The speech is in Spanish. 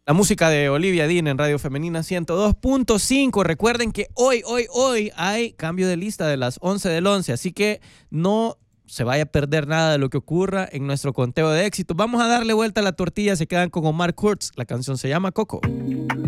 La música de Olivia Dean en Radio Femenina 102.5. Recuerden que hoy hay cambio de lista de las 11 del 11, así que no se vaya a perder nada de lo que ocurra en nuestro conteo de éxitos. Vamos a darle vuelta a la tortilla, se quedan con Omar Kurz. La canción se llama Coco.